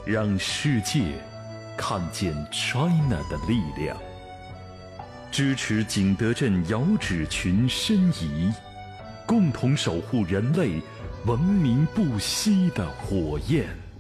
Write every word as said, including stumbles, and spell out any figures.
让世界看见 China 的力量，支持景德镇遥指群申遗，共同守护人类文明不息的火焰。